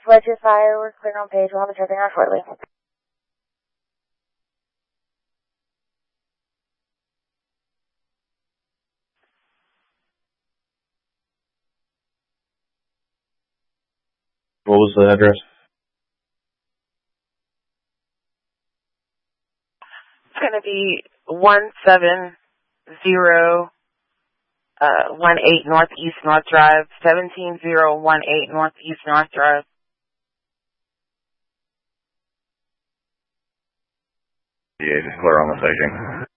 Ledger Fire, we're clear on page. We'll have a trucking out shortly. What was the address? It's going to be 17018 Northeast North Drive, 17018 Northeast North Drive. Yeah, clear on the station.